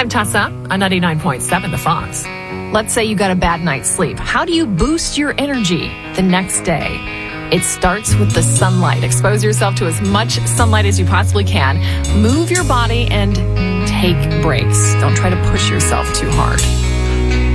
I'm Tessa on 99.7 The Fox. Let's say you got a bad night's sleep. How do you boost your energy the next day? It starts with the sunlight. Expose yourself to as much sunlight as you possibly can. Move your body and take breaks. Don't try to push yourself too hard.